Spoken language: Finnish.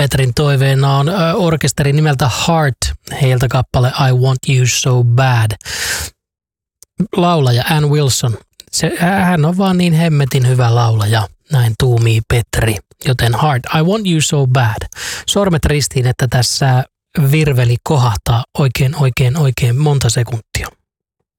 Petrin toiveena on orkesteri nimeltä Heart, heiltä kappale I Want You So Bad. Laulaja Ann Wilson, hän on vaan niin hemmetin hyvä laulaja, näin tuumii Petri, joten Heart, I Want You So Bad. Sormet ristiin, että tässä virveli kohahtaa oikein monta sekuntia.